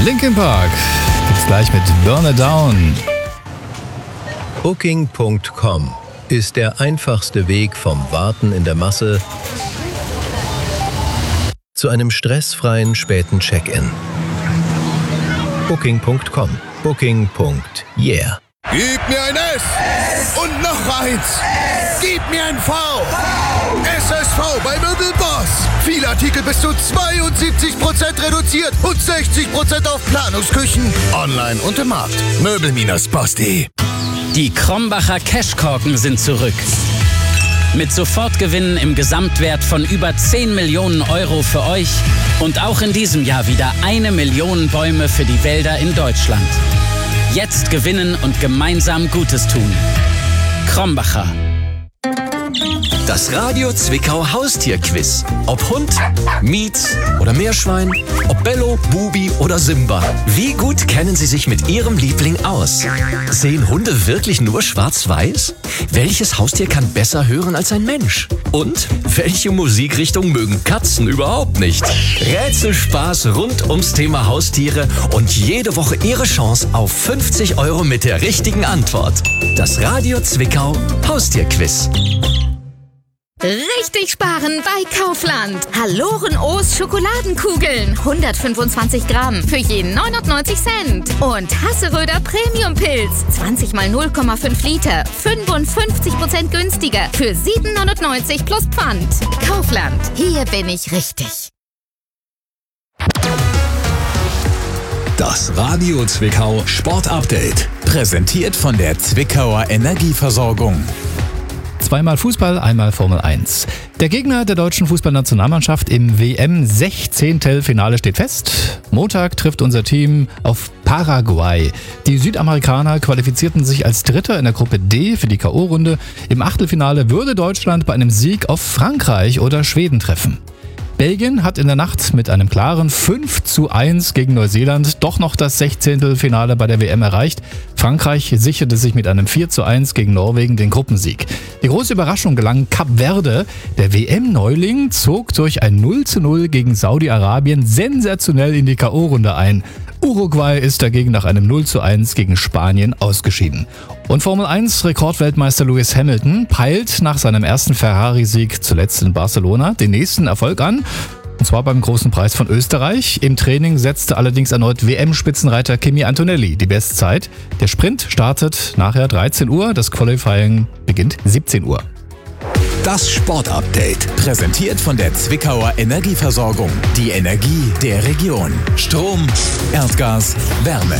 Linkin Park gibt's gleich mit Burn It Down. Booking.com ist der einfachste Weg vom Warten in der Masse zu einem stressfreien späten Check-in. Booking.com. Booking.yeah. Gib mir ein S und noch eins. Gib mir ein V. SSV bei Möbelboss. Viele Artikel bis zu 72% reduziert und 60% auf Planungsküchen. Online und im Markt. Möbel-Boss.de. Die Krombacher Cashkorken sind zurück. Mit Sofortgewinnen im Gesamtwert von über 10 Millionen Euro für euch und auch in diesem Jahr wieder 1 Million Bäume für die Wälder in Deutschland. Jetzt gewinnen und gemeinsam Gutes tun. Krombacher. Das Radio Zwickau Haustierquiz. Ob Hund, Mietz oder Meerschwein, ob Bello, Bubi oder Simba. Wie gut kennen Sie sich mit Ihrem Liebling aus? Sehen Hunde wirklich nur schwarz-weiß? Welches Haustier kann besser hören als ein Mensch? Und welche Musikrichtung mögen Katzen überhaupt nicht? Rätselspaß rund ums Thema Haustiere und jede Woche Ihre Chance auf 50 € mit der richtigen Antwort. Das Radio Zwickau Haustierquiz. Richtig sparen bei Kaufland. Haloren-O's Schokoladenkugeln. 125 Gramm für je 99 Cent. Und Hasseröder Premium-Pilz. 20 mal 0,5 Liter. 55% günstiger. Für 7,99 plus Pfand. Kaufland. Hier bin ich richtig. Das Radio Zwickau Sport Update. Präsentiert von der Zwickauer Energieversorgung. Zweimal Fußball, einmal Formel 1. Der Gegner der deutschen Fußballnationalmannschaft im WM-16-Finale steht fest. Montag trifft unser Team auf Paraguay. Die Südamerikaner qualifizierten sich als Dritter in der Gruppe D für die K.O.-Runde. Im Achtelfinale würde Deutschland bei einem Sieg auf Frankreich oder Schweden treffen. Belgien hat in der Nacht mit einem klaren 5:1 gegen Neuseeland doch noch das 16. bei der WM erreicht. Frankreich sicherte sich mit einem 4:1 gegen Norwegen den Gruppensieg. Die große Überraschung gelang Kap Verde. Der WM-Neuling zog durch ein 0:0 gegen Saudi-Arabien sensationell in die K.O.-Runde ein. Uruguay ist dagegen nach einem 0:1 gegen Spanien ausgeschieden. Und Formel 1 Rekordweltmeister Lewis Hamilton peilt nach seinem ersten Ferrari-Sieg zuletzt in Barcelona den nächsten Erfolg an. Und zwar beim Großen Preis von Österreich. Im Training setzte allerdings erneut WM-Spitzenreiter Kimi Antonelli die Bestzeit. Der Sprint startet nachher 13 Uhr, das Qualifying beginnt 17 Uhr. Das Sportupdate. Präsentiert von der Zwickauer Energieversorgung. Die Energie der Region. Strom, Erdgas, Wärme.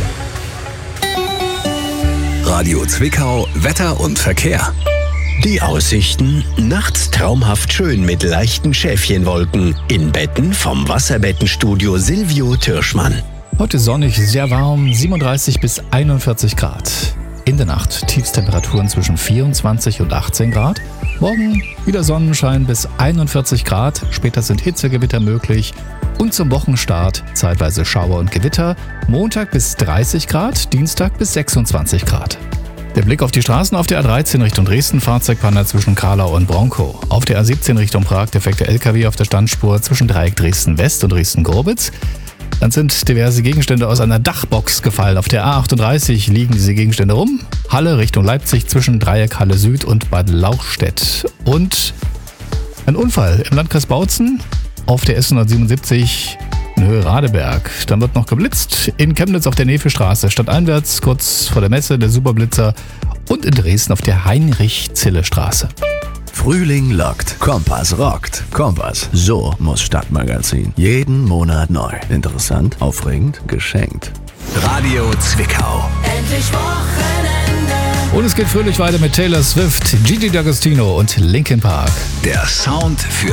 Radio Zwickau Wetter und Verkehr. Die Aussichten: nachts traumhaft schön mit leichten Schäfchenwolken. In Betten vom Wasserbettenstudio Silvio Türschmann. Heute sonnig, sehr warm, 37 bis 41 Grad. In der Nacht Tiefstemperaturen zwischen 24 und 18 Grad. Morgen wieder Sonnenschein bis 41 Grad. Später sind Hitzegewitter möglich. Und zum Wochenstart zeitweise Schauer und Gewitter. Montag bis 30 Grad, Dienstag bis 26 Grad. Der Blick auf die Straßen: auf der A13 Richtung Dresden, Fahrzeugpanne zwischen Karlau und Bronkow. Auf der A17 Richtung Prag defekter LKW auf der Standspur zwischen Dreieck Dresden West und Dresden-Gorbitz. Dann sind diverse Gegenstände aus einer Dachbox gefallen. Auf der A38 liegen diese Gegenstände rum. Halle Richtung Leipzig zwischen Dreieck Halle Süd und Bad Lauchstädt. Und ein Unfall im Landkreis Bautzen auf der S177 in Höhe Radeberg. Dann wird noch geblitzt in Chemnitz auf der Nefelstraße, stadteinwärts kurz vor der Messe der Superblitzer, und in Dresden auf der Heinrich-Zille-Straße. Frühling lockt, Kompass rockt. Kompass, so muss Stadtmagazin. Jeden Monat neu. Interessant, aufregend, geschenkt. Radio Zwickau. Endlich Wochenende. Und es geht fröhlich weiter mit Taylor Swift, Gigi D'Agostino und Linkin Park. Der Sound für